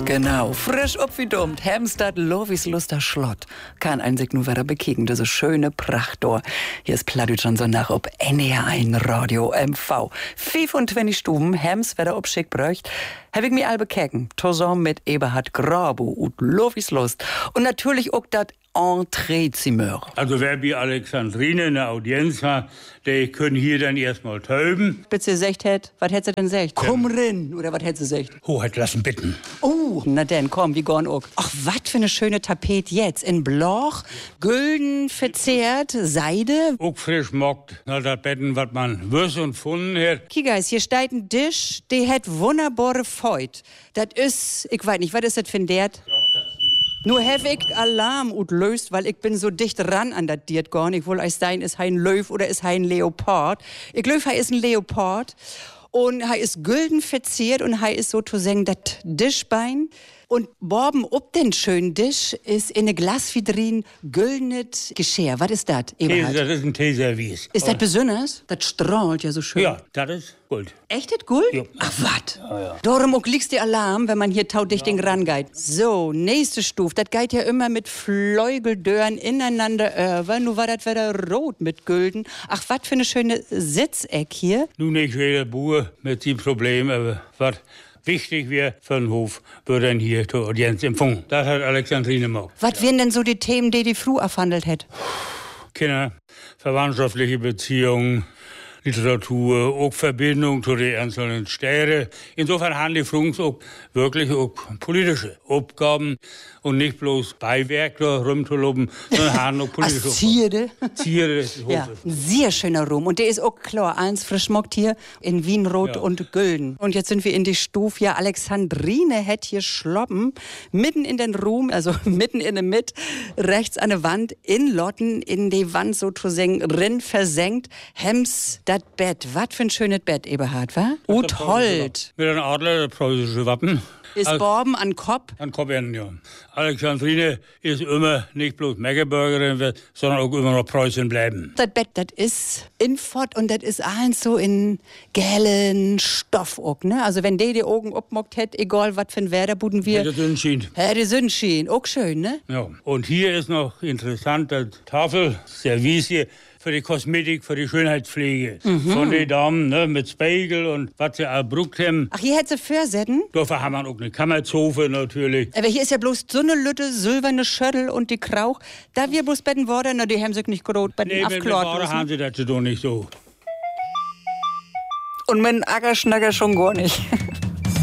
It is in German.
Genau, frisch opwiedummt, Hemstad, Lovisluster Schlott. Kann ein sich nur wieder bekicken, diese schöne Prachtdor. Hier ist Plattdeutsch so nach ob NR1 Radio MV. 25 Stuben, Hems wieder obschick bräucht. Hab ich mir all bekecken, zusammen mit Eberhard Grabu und Lovislust. Und natürlich auch das Entreezimmer. Also wer wie Alexandrine in der Audienz war, die können hier dann erstmal täuben. Bitte sagt hätt, was hätt sie denn sagt? Komm rein, oder was hätt sie sagt? Hoheit lassen bitten. Oh, na denn, komm, wie gorn auch. Ach, was für eine schöne Tapet jetzt. In Bloch, gülden verzehrt, Seide. Auch frisch mockt, na das Betten, was man wüs und funden hat. Kiegeis, hier steht ein Tisch, der hat wunderbare Feut. Das ist, ich weiß nicht, was ist das für ein Dert? Nur hab ich Alarm und löst, weil ich bin so dicht ran an das Diert gorn. Ich will euch sein, ist ein Löw oder ist ein Leopard. Ich löw, er ist ein Leopard. Und er ist gülden verziert und er ist so zu sagen, das Tischbein. Und borben ob den schönen Tisch ist in eine Glasvidrin güldenes Geschirr. Was ist das, Eberhard? Das ist ein Teeservice. Ist das besonders? Das strahlt ja so schön. Ja, das ist Gold. Echt das Gold? Ja. Ach, was? Ja. Darum auch liegst die Alarm, wenn man hier tauticht den rangeht. So, nächste Stufe. Das geht ja immer mit Fleugeldören ineinander über. Nun war das wieder rot mit Gülden. Ach, was für eine schöne Sitzeck hier. Nun nicht jeder Bauer mit dem Problem, aber was wichtig wäre für den Hof, wird dann hier zur Audienz empfangen. Das hat Alexandrine gemacht. Was wären denn so die Themen, die Frau erfandelt hat? Kinder, verwandtschaftliche Beziehungen, Literatur, auch Verbindung zu den einzelnen Städten. Insofern haben die Frungs auch wirklich auch politische Aufgaben und nicht bloß Beiwerk da rumzuloben, sondern haben auch politische Zierde. Zierde des Hofes. Ja, ein sehr schöner Raum. Und der ist auch klar, eins frischmockt hier in Wienrot und Gülden. Und jetzt sind wir in die Stufe. Ja, Alexandrine hätt hier schloppen, mitten in den Raum, also mitten in der Mitte, rechts an der Wand, in Lotten, in die Wand sozusagen, rin versenkt, Hems, das Bett. Was für ein schönes Bett, Eberhard, wa? Und Holt. Mit einem Adler, das preußische Wappen. Ist borben an Kopf? An Kopfenden, ja. Alexandrine ist immer nicht bloß Meckerbürgerin, sondern auch immer noch Preußen bleiben. Das Bett, das ist in Fott und das ist eins so in gelben Stoff auch, ne? Also wenn die Augen abmockt hätt, egal was für ein Wetter, buden wir. Hätte Sonnenschein. Hätte Sonnenschein, auch schön, ne? Ja. Und hier ist noch interessant, das Tafelservice hier für die Kosmetik, für die Schönheitspflege. Von den Damen, ne, mit Spiegel und was sie all bruckt haben. Ach, hier hätte sie Försetten? Dafür haben wir auch eine Kammerzofe natürlich. Aber hier ist ja bloß so eine Lütte, silberne Schöttel und die Krauch. Da wir bloß Betten worden, na, die haben sich nicht gerot, Betten Nee, mit Ware haben sie das doch nicht so. Und mit dem Ackerschnacker schon gar nicht.